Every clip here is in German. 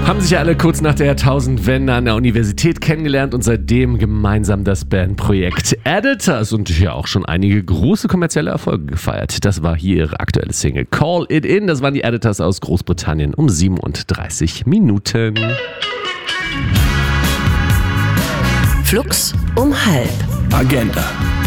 Haben sich ja alle kurz nach der Jahrtausendwende an der Universität kennengelernt und seitdem gemeinsam das Bandprojekt Editors und ja auch schon einige große kommerzielle Erfolge gefeiert. Das war hier ihre aktuelle Single Call It In. Das waren die Editors aus Großbritannien um 37 Minuten. Flux um 12:30. Agenda.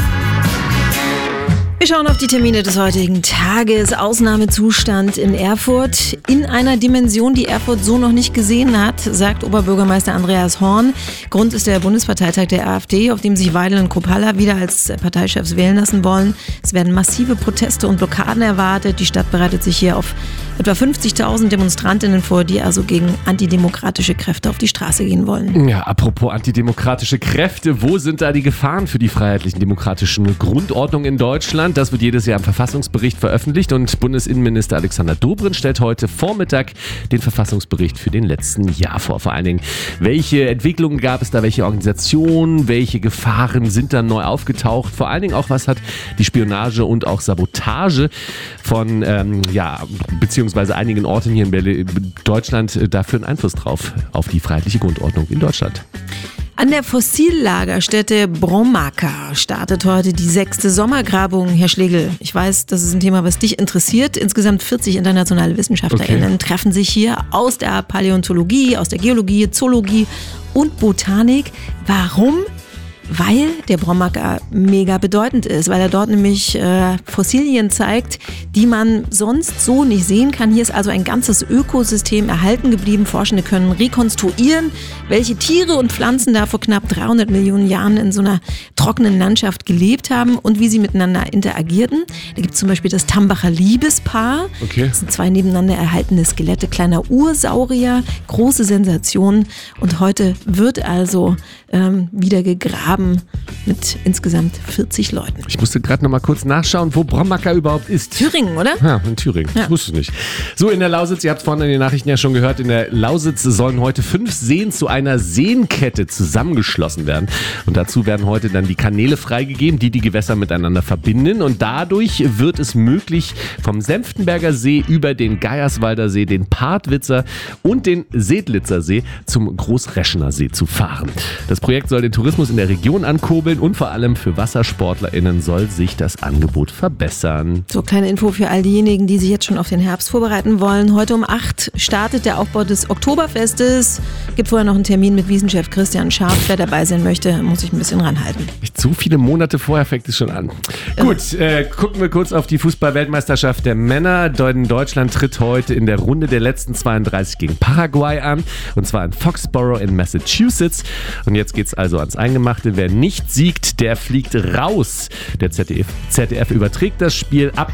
Wir schauen auf die Termine des heutigen Tages. Ausnahmezustand in Erfurt. In einer Dimension, die Erfurt so noch nicht gesehen hat, sagt Oberbürgermeister Andreas Horn. Grund ist der Bundesparteitag der AfD, auf dem sich Weidel und Kruppalla wieder als Parteichefs wählen lassen wollen. Es werden massive Proteste und Blockaden erwartet. Die Stadt bereitet sich hier auf etwa 50.000 Demonstrantinnen vor, die also gegen antidemokratische Kräfte auf die Straße gehen wollen. Ja, apropos antidemokratische Kräfte, wo sind da die Gefahren für die freiheitlichen demokratischen Grundordnung in Deutschland? Das wird jedes Jahr im Verfassungsbericht veröffentlicht und Bundesinnenminister Alexander Dobrindt stellt heute Vormittag den Verfassungsbericht für den letzten Jahr vor. Vor allen Dingen, welche Entwicklungen gab es da, welche Organisationen, welche Gefahren sind da neu aufgetaucht? Vor allen Dingen auch, was hat die Spionage und auch Sabotage von, beziehungsweise einigen Orten hier in Deutschland dafür einen Einfluss drauf auf die freiheitliche Grundordnung in Deutschland. An der Fossillagerstätte Brommaca startet heute die 6. Sommergrabung. Herr Schlegel, ich weiß, das ist ein Thema, was dich interessiert. Insgesamt 40 internationale WissenschaftlerInnen treffen sich hier aus der Paläontologie, aus der Geologie, Zoologie und Botanik. Warum? Weil der Brommaca mega bedeutend ist, weil er dort nämlich Fossilien zeigt, die man sonst so nicht sehen kann. Hier ist also ein ganzes Ökosystem erhalten geblieben. Forschende können rekonstruieren, welche Tiere und Pflanzen da vor knapp 300 Millionen Jahren in so einer trockenen Landschaft gelebt haben und wie sie miteinander interagierten. Da gibt es zum Beispiel das Tambacher Liebespaar. Okay. Das sind 2 nebeneinander erhaltene Skelette kleiner Ursaurier. Große Sensation. Und heute wird also wieder gegraben mit insgesamt 40 Leuten. Ich musste gerade noch mal kurz nachschauen, wo Brommaca überhaupt ist. Thüringen, oder? Ja, in Thüringen. Ja. Ich wusste es nicht. So, in der Lausitz, ihr habt es vorhin in den Nachrichten ja schon gehört, in der Lausitz sollen heute 5 Seen zu einer Seenkette zusammengeschlossen werden. Und dazu werden heute dann die Kanäle freigegeben, die die Gewässer miteinander verbinden. Und dadurch wird es möglich, vom Senftenberger See über den Geierswalder See, den Partwitzer und den Sedlitzer See zum Großreschener See zu fahren. Das Projekt soll den Tourismus in der Region ankurbeln und vor allem für WassersportlerInnen soll sich das Angebot verbessern. So, kleine Info für all diejenigen, die sich jetzt schon auf den Herbst vorbereiten wollen. Heute um 8 startet der Aufbau des Oktoberfestes. Gibt vorher noch einen Termin mit Wiesenchef Christian Scharf. Wer dabei sein möchte, muss sich ein bisschen ranhalten. Nicht so viele Monate vorher fängt es schon an. Gut, gucken wir kurz auf die Fußball-Weltmeisterschaft der Männer. Deutschland tritt heute in der Runde der letzten 32 gegen Paraguay an. Und zwar in Foxborough in Massachusetts. Und jetzt geht's also ans Eingemachte. Wer nicht siegt, der fliegt raus. Der ZDF überträgt das Spiel ab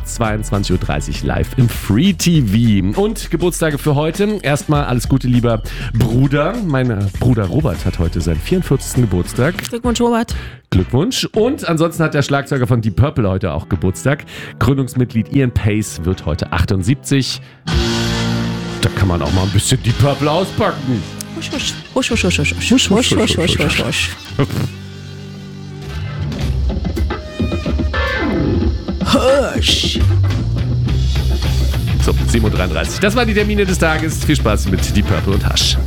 22.30 Uhr live im Free TV. Und Geburtstage für heute. Erstmal alles Gute, lieber Bruder. Mein Bruder Robert hat heute seinen 44. Geburtstag. Glückwunsch, Robert. Glückwunsch. Und ansonsten hat der Schlagzeuger von Deep Purple heute auch Geburtstag. Gründungsmitglied Ian Pace wird heute 78. Da kann man auch mal ein bisschen Deep Purple auspacken. Husch, husch. Husch, husch, husch, husch. Husch, husch, husch, husch, husch, husch. Husch. So, 7.33 Uhr. Das waren die Termine des Tages. Viel Spaß mit Deep Purple und Hush.